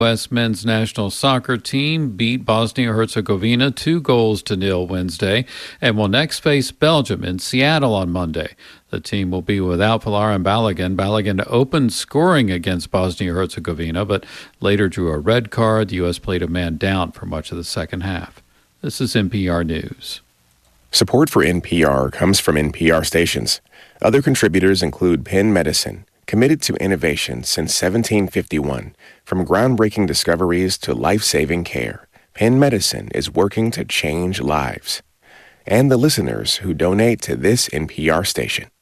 U.S. men's national soccer team beat Bosnia-Herzegovina 2-0 Wednesday and will next face Belgium in Seattle on Monday. The team will be without Folarin Balogun. Balogun opened scoring against Bosnia-Herzegovina, but later drew a red card. The U.S. played a man down for much of the second half. This is NPR News. Support for NPR comes from NPR stations. Other contributors include Penn Medicine, committed to innovation since 1751. From groundbreaking discoveries to life-saving care, Penn Medicine is working to change lives. And the listeners who donate to this NPR station.